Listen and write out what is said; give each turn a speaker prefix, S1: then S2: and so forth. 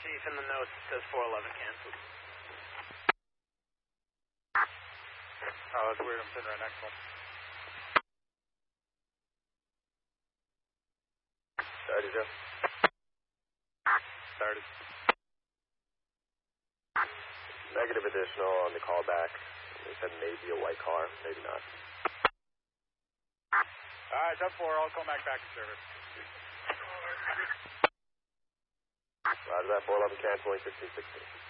S1: Chief, in the notes it says 411 canceled.
S2: Oh, that's weird. I'm sitting right next to him.
S3: Started, Joe.
S2: Started.
S3: Negative additional on the callback. They said maybe a white car, maybe not.
S2: Alright, 10-4, I'll call back to service.
S3: Roger that, 411 canceling 1560.